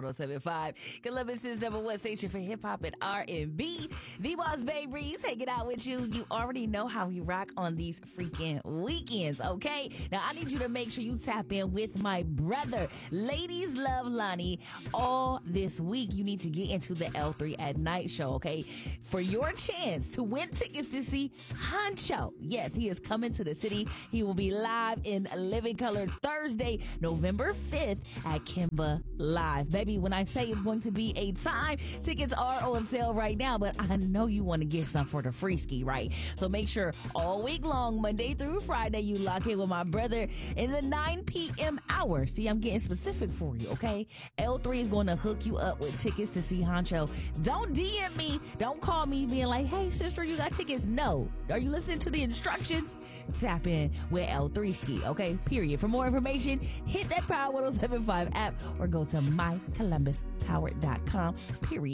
1075, Columbus's #1 station for hip hop and R&B. The Boss Babe Reese hanging out with you. You already know how we rock on these freaking weekends, okay? Now, I need you to make sure you tap in with my brother. Ladies love Lonnie all this week. You need to get into the L3 at Night show, okay? For your chance to win tickets to see Huncho. Yes, he is coming to the city. He will be live in Living Color Thursday, November 5th at Kimba Live. Baby, when I say it's going to be a time, tickets are on sale right now, but I know you want to get some for the free ski, right? So make sure all week long, Monday through Friday, you lock in with my brother in the 9 p.m. hour. See, I'm getting specific for you, okay? L3 is going to hook you up with tickets to see Huncho. Don't DM me. Don't call me being like, hey, sister, you got tickets. No. Are you listening to the instructions? Tap in with L3 Ski, okay? Period. For more information, hit that Power 1075 app or go to mycolumbuspower.com, period.